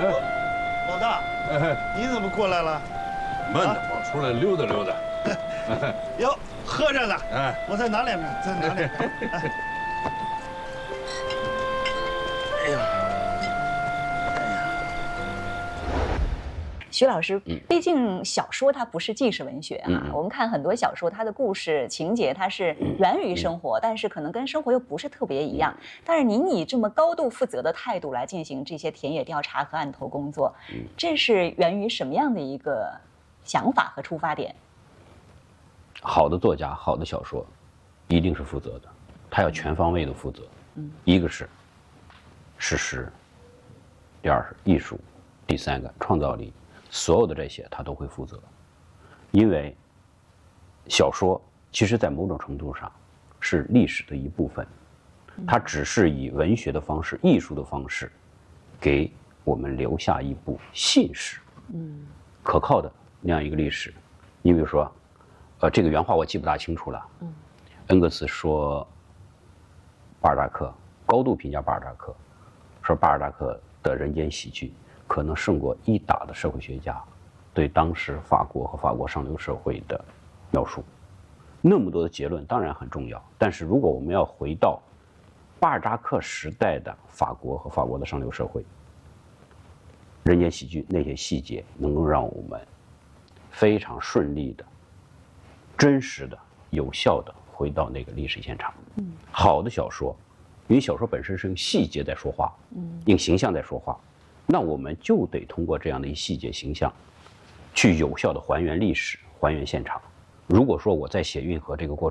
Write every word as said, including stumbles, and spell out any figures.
老大，你怎么过来了？ 慢点，我出来溜达溜达。 哟，喝着呢。 哎， 我再拿两瓶，再拿两瓶。哎呀，哎呀， 徐老师，毕竟小说它不是纪实文学啊。 嗯、 我们看很多小说，它的故事情节它是源于生活，嗯、但是可能跟生活又不是特别一样。但是您以这么高度负责的态度来进行这些田野调查和案头工作，这是源于什么样的一个想法和出发点？ 好的作家，好的小说，一定是负责的，他要全方位的负责。嗯，一个是事实，第二是艺术，第三个创造力，所有的这些他都会负责。因为小说其实在某种程度上是历史的一部分，它只是以文学的方式、艺术的方式，给我们留下一部信史，嗯，可靠的那样一个历史。你比如说。呃，这个原话我记不大清楚了。嗯，恩格斯说，巴尔扎克高度评价巴尔扎克，说巴尔扎克的人间喜剧可能胜过一打的社会学家对当时法国和法国上流社会的描述。那么多的结论当然很重要，但是如果我们要回到巴尔扎克时代的法国和法国的上流社会，人间喜剧那些细节能够让我们非常顺利的。真实的、有效的回到那个历史现场。嗯，好的小说，因为小说本身是用细节在说话，嗯，用形象在说话，那我们就得通过这样的一细节形象，去有效的还原历史、还原现场。如果说我在写运河这个过程。